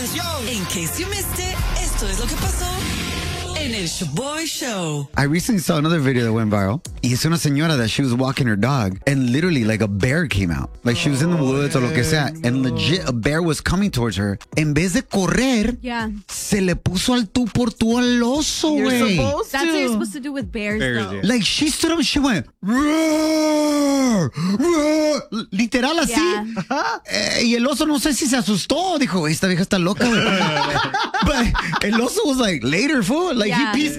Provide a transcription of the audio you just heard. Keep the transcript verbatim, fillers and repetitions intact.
In case you missed it, esto es lo que pasó en el Shaboy Show. I recently saw another video that went viral. Y es una señora that she was walking her dog and literally like a bear came out. Like she was in the woods or lo que sea. And legit a bear was coming towards her. En vez de correr, yeah. se le puso al tú por tú al oso, güey. That's what you're supposed to do with bears, bears though. Yeah. Like she stood up and she went, roar, roar. Literal así. Yeah. Eh, y el oso no sé si se asustó. Dijo, esta vieja está loca, güey. But el oso was like, later, fool. Like yeah. he peaced